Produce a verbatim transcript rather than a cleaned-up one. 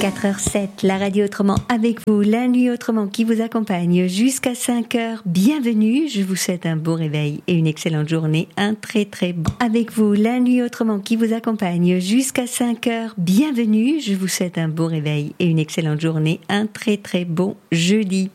quatre heures sept, la radio autrement avec vous, la nuit autrement qui vous accompagne jusqu'à cinq heures. Bienvenue, je vous souhaite un bon réveil et une excellente journée, un très très bon avec vous, la nuit autrement qui vous accompagne jusqu'à cinq heures. Bienvenue, je vous souhaite un bon réveil et une excellente journée, un très très bon jeudi.